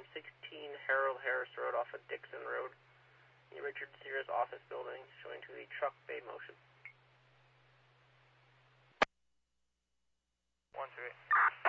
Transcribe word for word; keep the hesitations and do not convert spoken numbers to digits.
sixteen Harold Harris Road off of Dixon Road. The Richard Sears office building, showing to the truck bay motion. one two eight.